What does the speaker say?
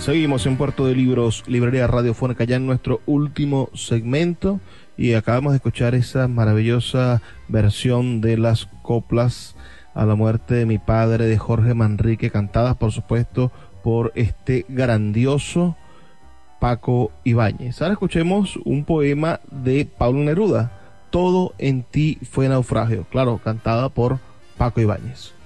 Seguimos en Puerto de Libros, librería radiofónica, ya en nuestro último segmento, y acabamos de escuchar esa maravillosa versión de las coplas a la muerte de mi padre de Jorge Manrique, cantadas por supuesto por este grandioso Paco Ibáñez. Ahora escuchemos un poema de Pablo Neruda, Todo en ti fue naufragio, claro, cantada por Paco Ibáñez.